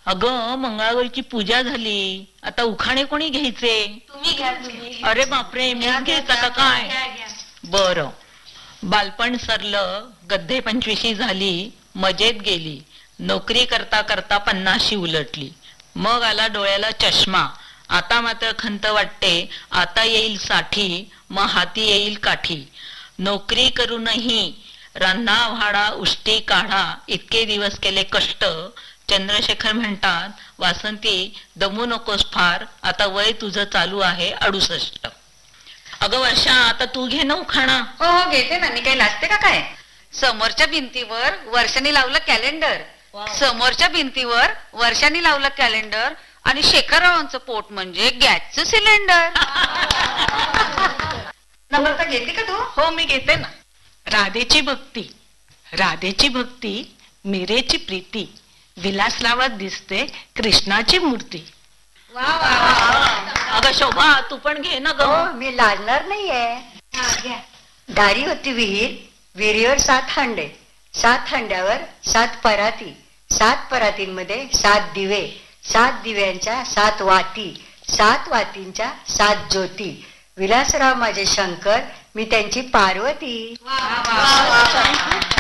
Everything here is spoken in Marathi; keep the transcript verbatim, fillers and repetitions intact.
अगं मंगळागौरीची पूजा झाली, आता उखाणे कोणी घ्यायचे? तुम्ही घ्या तुम्ही. अरे बापरे, मी घ्यायचं आता काय? बरं. बालपण सरलं, गद्धे पंचवीशी झाली, मजेत गेली. नोकरी करता करता पन्नाशी उलटली. मग आला डोळ्याला चष्मा. आता मात्र खंत वाटते, आता येईल साठी, मग हाती येईल काठी. नोकरी करूनही रान्ना व्हाडा उष्टी काढा, इतके दिवस केले कष्ट. चंद्रशेखर म्हणतात, वासंती दमू नकोस फार, आता वय तुझं चालू आहे अडुसष्ट. अगं वर्षा, आता तू घे ना उखाणा. हो हो घेते ना, मी काही लाजते का काय? समोरच्या भिंतीवर वर्षांनी लावलं कॅलेंडर, समोरच्या भिंतीवर वर्षांनी लावलं कॅलेंडर, आणि शेखररावांचं पोट म्हणजे गॅसचं सिलेंडर. नम्रता घेते का तू? हो मी घेते ना. राधेची भक्ती, राधेची भक्ती, मीरेची प्रीती, विलास लावत दिसते कृष्णाची मूर्ती. अगं शोभा, तू पण घे ना ग. मी लाजणार नाहीये. दारी होती विहीर, विहिरीवर सात हांडे, सात हांड्यावर सात पराती, सात परातींमध्ये सात दिवे, सात दिव्यांच्या सात वाती, सात वातींच्या सात ज्योती. विलासराव माझे शंकर, मी त्यांची पार्वती.